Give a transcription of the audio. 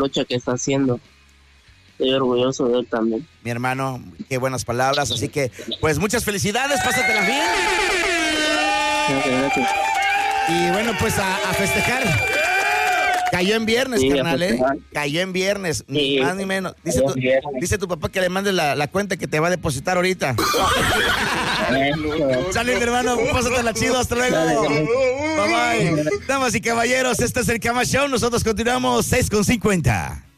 lucha que está haciendo. Estoy orgulloso de él también. Mi hermano, qué buenas palabras. Así que, pues, muchas felicidades. Pásatela bien. Gracias. Y bueno, pues a festejar. Cayó en viernes, Sí, carnal, a festejar. Cayó en viernes, Sí. ni más ni menos. Dice tu papá que le mandes la cuenta que te va a depositar ahorita. Sale, mi hermano, pásatela chido, hasta luego. Bye bye. Damas y caballeros, este es el Cama Show. Nosotros continuamos 6:50.